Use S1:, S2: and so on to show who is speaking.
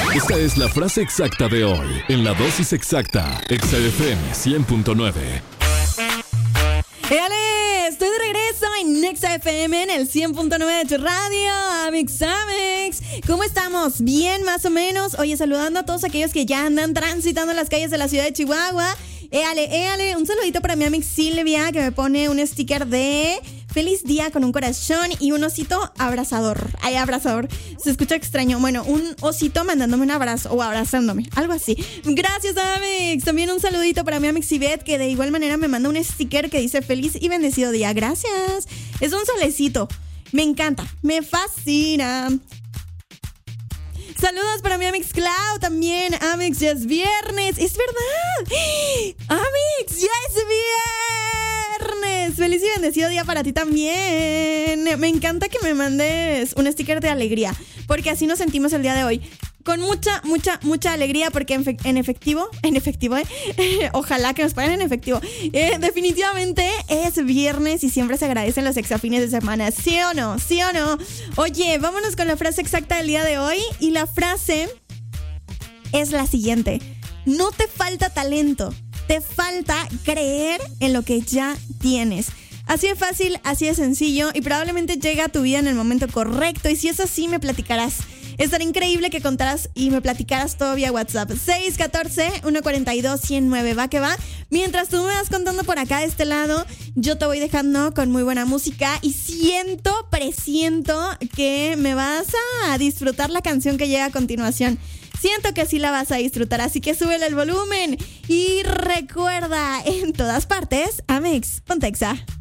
S1: Esta es la frase exacta de hoy, en la dosis exacta, Exa FM 100.9.
S2: ¡Éale! Estoy de regreso en Exa FM en el 100.9 de tu radio, Amix. ¿Cómo estamos? ¿Bien, más o menos? Oye, saludando a todos aquellos que ya andan transitando las calles de la ciudad de Chihuahua. ¡Éale! Un saludito para mi amiga Silvia, que me pone un sticker de feliz día con un corazón y un osito abrazador. Ay, abrazador. Se escucha extraño. Bueno, un osito mandándome un abrazo o abrazándome. Algo así. Gracias, Amix. También un saludito para mi amiga Sibet, que de igual manera me manda un sticker que dice feliz y bendecido día. Gracias. Es un solecito. Me encanta. Me fascina. Saludos para mi Amix Clau también. Amix, ya es viernes. ¡Es verdad! Amix, ya es viernes. Feliz y bendecido día para ti también. Me encanta que me mandes un sticker de alegría, porque así nos sentimos el día de hoy. Con mucha alegría, porque en efectivo, ojalá que nos paguen en efectivo. Definitivamente es viernes y siempre se agradecen los exafines de semana. ¿Sí o no? Oye, vámonos con la frase exacta del día de hoy. Y la frase es la siguiente: no te falta talento, te falta creer en lo que ya tienes. Así de fácil, así de sencillo, y probablemente llega a tu vida en el momento correcto. Y si es así, me platicarás. Estaría increíble que contaras y me platicaras todo vía WhatsApp. 614-142-109. Va que va. Mientras tú me vas contando por acá de este lado, yo te voy dejando con muy buena música. Y presiento que me vas a disfrutar la canción que llega a continuación. Siento que sí la vas a disfrutar, así que súbele el volumen. Y recuerda, en todas partes, Amix, ponte Exa.